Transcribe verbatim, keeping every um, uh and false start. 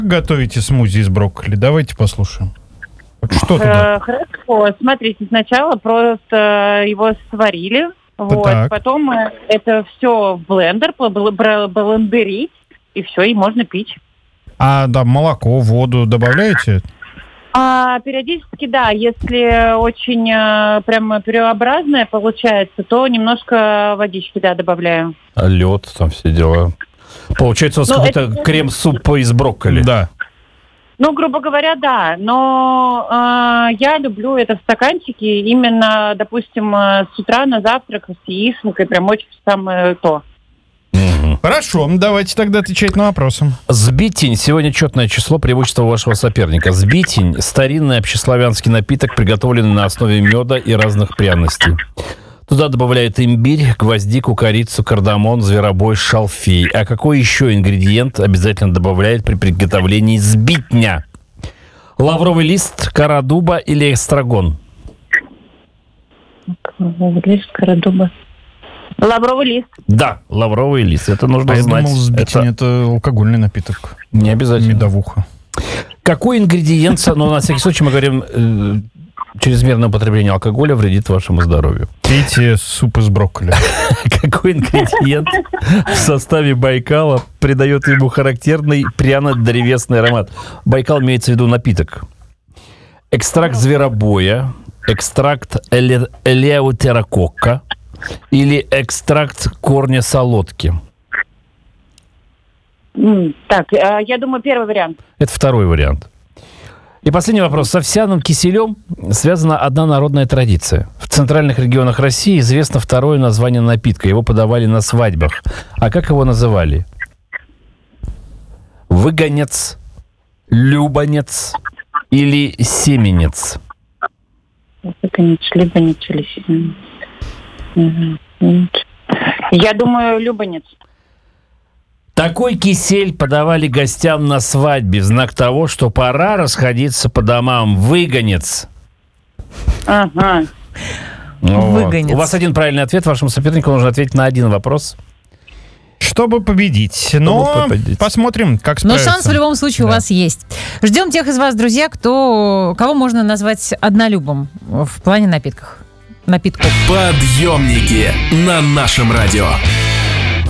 Готовите смузи из брокколи? Давайте послушаем. Что туда? Хорошо, смотрите, сначала просто его сварили, вот, потом это все в блендер, блендерить, и все, и можно пить. А, да, молоко, воду добавляете? А, периодически, да, если очень а, прям пюреобразное получается, то немножко водички, да, добавляю. А лед, там все дела. Получается у вас ну, какой-то это... крем-суп из брокколи. Да. Ну, грубо говоря, да. Но э, я люблю это в стаканчике именно, допустим, с утра на завтрак с яичницей, прям очень самое то. Угу. Хорошо, давайте тогда отвечать на вопросы. Сбитень. Сегодня четное число, преимущество вашего соперника. Сбитень – старинный общеславянский напиток, приготовленный на основе меда и разных пряностей. Туда добавляют имбирь, гвоздику, корицу, кардамон, зверобой, шалфей. А какой еще ингредиент обязательно добавляют при приготовлении сбитня? Лавровый лист, кора дуба или эстрагон? Лавровый лист, кора дуба. Лавровый лист. Да, лавровый лист. Это нужно а знать. Я думал, сбитень это... это алкогольный напиток. Не обязательно. Медовуха. Какой ингредиент, ну, на всякий случай мы говорим... Э, чрезмерное употребление алкоголя вредит вашему здоровью. Пейте суп из брокколи. Какой ингредиент в составе Байкала придает ему характерный пряно-древесный аромат? Байкал имеется в виду напиток. Экстракт зверобоя, экстракт эле- элеутерококка или экстракт корня солодки? Так, я думаю, первый вариант. Это второй вариант. И последний вопрос. С овсяным киселем связана одна народная традиция. В центральных регионах России известно второе название напитка. Его подавали на свадьбах. А как его называли? Выгонец, любонец или семенец? Выгонец, любонец или семенец. Я думаю, любонец. Такой кисель подавали гостям на свадьбе в знак того, что пора расходиться по домам. Выгонец. Ага. Выгонец. У вас один правильный ответ. Вашему сопернику нужно ответить на один вопрос. Чтобы победить. Но Чтобы победить. Посмотрим, как справиться. Но шанс в любом случае да. у вас есть. Ждем тех из вас, друзья, кто, кого можно назвать однолюбом в плане напитков. напитков. Подъемники на нашем радио.